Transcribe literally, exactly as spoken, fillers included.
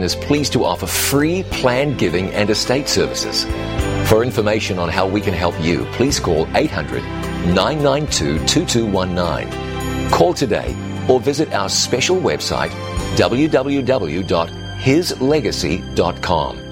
is pleased to offer free planned giving and estate services. For information on how we can help you, please call eight hundred, nine nine two, two two one nine. Call today or visit our special website, w w w dot his legacy dot com.